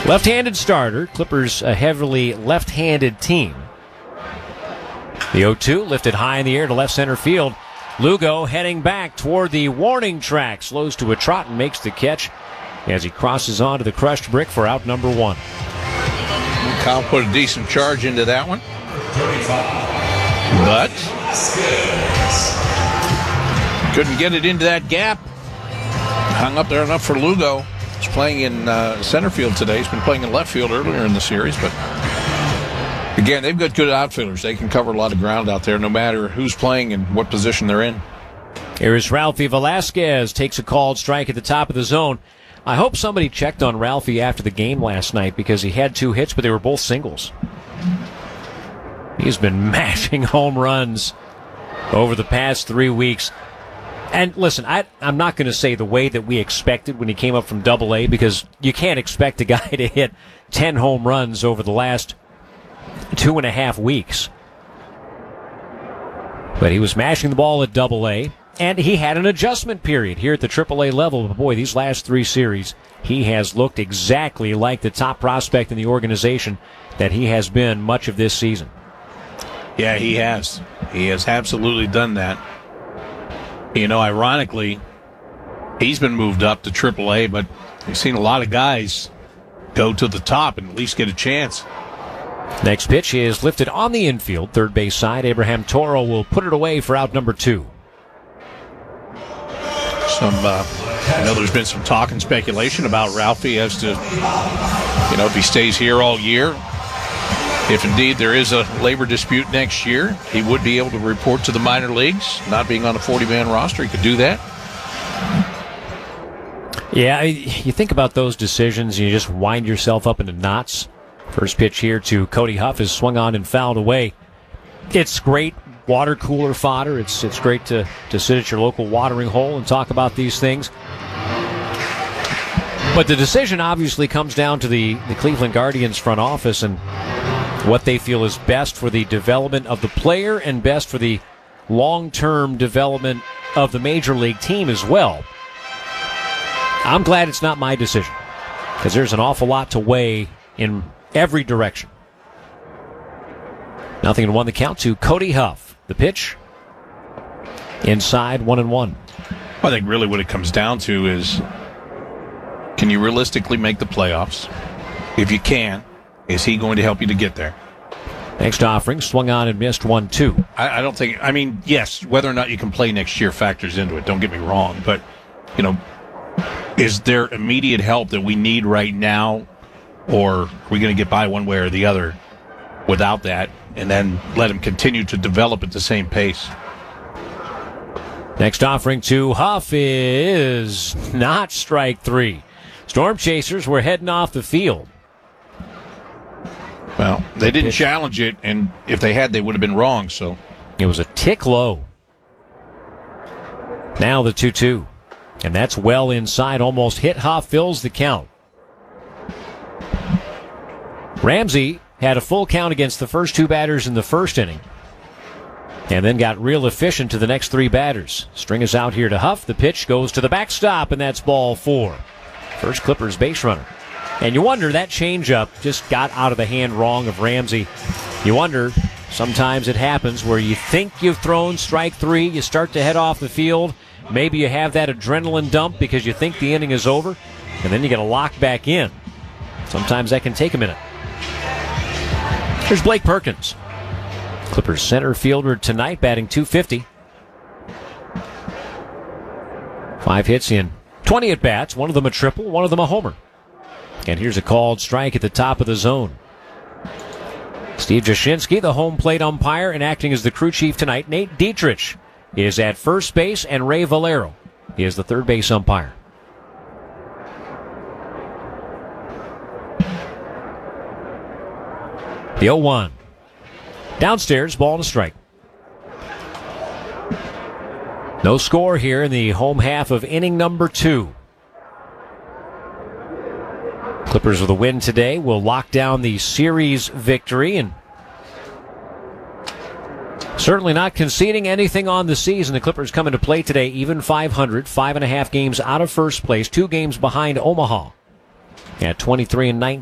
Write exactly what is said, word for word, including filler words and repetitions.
Left-handed starter. Clippers a heavily left-handed team. The oh two lifted high in the air to left center field. Lugo heading back toward the warning track. Slows to a trot and makes the catch as he crosses onto the crushed brick for out number one. Kyle put a decent charge into that one. But couldn't get it into that gap. Hung up there enough for Lugo. He's playing in uh, center field today. He's been playing in left field earlier in the series, but again, they've got good outfielders. They can cover a lot of ground out there no matter who's playing and what position they're in. Here is Ralphie Velasquez. Takes a called strike at the top of the zone. I hope somebody checked on Ralphie after the game last night because he had two hits, but they were both singles. He's been mashing home runs over the past three weeks. And listen, I, I'm not going to say the way that we expected when he came up from Double A, because you can't expect a guy to hit ten home runs over the last two and a half weeks. But he was mashing the ball at Double A, and he had an adjustment period here at the Triple A level. But boy, these last three series, he has looked exactly like the top prospect in the organization that he has been much of this season. Yeah, he has. He has absolutely done that. You know, ironically, he's been moved up to Triple A, but we've seen a lot of guys go to the top and at least get a chance. Next pitch is lifted on the infield, third base side. Abraham Toro will put it away for out number two. Some, uh, I know there's been some talk and speculation about Ralphie as to, you know, if he stays here all year. If indeed there is a labor dispute next year, he would be able to report to the minor leagues. Not being on a forty-man roster, he could do that. Yeah, you think about those decisions, and you just wind yourself up into knots. First pitch here to Cody Huff is swung on and fouled away. It's great water cooler fodder. It's it's great to, to sit at your local watering hole and talk about these things. But the decision obviously comes down to the, the Cleveland Guardians front office and what they feel is best for the development of the player and best for the long-term development of the major league team as well. I'm glad it's not my decision, because there's an awful lot to weigh in every direction. Nothing in one, the count to Cody Huff. The pitch inside, one and one. I think really what it comes down to is, can you realistically make the playoffs? If you can, is he going to help you to get there? Next offering, swung on and missed one two. I, I don't think, I mean, yes, whether or not you can play next year factors into it, don't get me wrong, but, you know, is there immediate help that we need right now, or are we going to get by one way or the other without that, and then let him continue to develop at the same pace? Next offering to Huff is not strike three. Storm Chasers were heading off the field. Well, they didn't challenge it, and if they had, they would have been wrong, so. It was a tick low. Now the two two. And that's well inside, almost hit Huff, fills the count. Ramsey had a full count against the first two batters in the first inning, and then got real efficient to the next three batters. String is out here to Huff. The pitch goes to the backstop, and that's ball four. First Clippers base runner. And you wonder, that changeup just got out of the hand wrong of Ramsey. You wonder, sometimes it happens where you think you've thrown strike three, you start to head off the field, maybe you have that adrenaline dump because you think the inning is over, and then you get a lock back in. Sometimes that can take a minute. Here's Blake Perkins. Clippers center fielder tonight, batting two fifty. Five hits in twenty at-bats, one of them a triple, one of them a homer. And here's a called strike at the top of the zone. Steve Jashinsky, the home plate umpire, and acting as the crew chief tonight, Nate Dietrich is at first base, and Ray Valero is the third base umpire. The oh one. Downstairs, ball and a strike. No score here in the home half of inning number two. Clippers with a win today will lock down the series victory, and certainly not conceding anything on the season. The Clippers come into play today even five hundred, five and a half games out of first place, two games behind Omaha at twenty-three and nineteen.